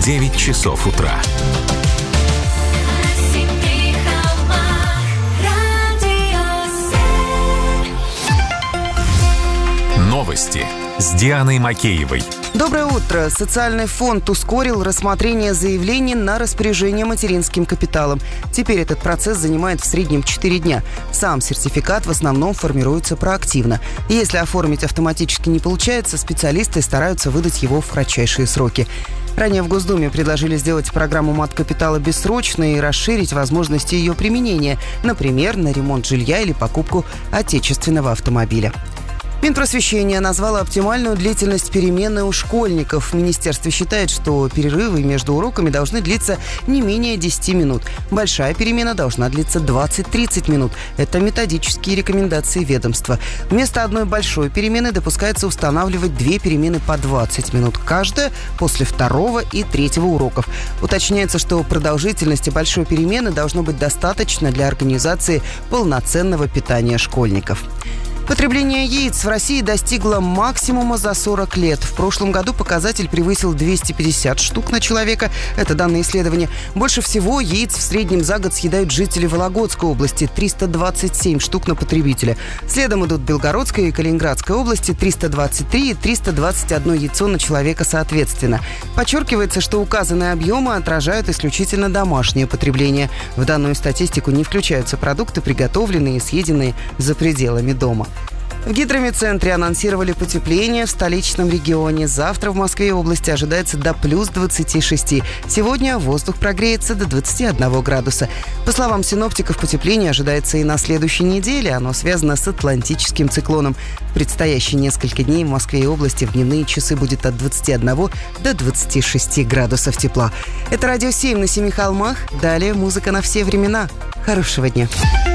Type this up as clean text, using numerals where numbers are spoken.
9 часов утра. Новости с Дианой Макеевой. Доброе утро. Социальный фонд ускорил рассмотрение заявлений на распоряжение материнским капиталом. Теперь этот процесс занимает в среднем 4 дня. Сам сертификат в основном формируется проактивно. Если оформить автоматически не получается, специалисты стараются выдать его в кратчайшие сроки. Ранее в Госдуме предложили сделать программу мат-капитала бессрочной и расширить возможности ее применения, например, на ремонт жилья или покупку отечественного автомобиля. Минпросвещение назвало оптимальную длительность перемены у школьников. В министерстве считает, что перерывы между уроками должны длиться не менее 10 минут. Большая перемена должна длиться 20-30 минут. Это методические рекомендации ведомства. Вместо одной большой перемены допускается устанавливать 2 перемены по 20 минут каждая после 2 и 3 уроков. Уточняется, что продолжительности большой перемены должно быть достаточно для организации полноценного питания школьников. Потребление яиц в России достигло максимума за 40 лет. В прошлом году показатель превысил 250 штук на человека. Это данные исследования. Больше всего яиц в среднем за год съедают жители Вологодской области – 327 штук на потребителя. Следом идут Белгородская и Калининградская области – 323 и 321 яйцо на человека соответственно. Подчеркивается, что указанные объемы отражают исключительно домашнее потребление. В данную статистику не включаются продукты, приготовленные и съеденные за пределами дома. В Гидромедцентре анонсировали потепление в столичном регионе. Завтра в Москве и области ожидается до плюс 26. Сегодня воздух прогреется до 21 градуса. По словам синоптиков, потепление ожидается и на следующей неделе. Оно связано с атлантическим циклоном. В предстоящие несколько дней в Москве и области в дневные часы будет от 21 до 26 градусов тепла. Это Радио 7 на 7 холмах. Далее музыка на все времена. Хорошего дня.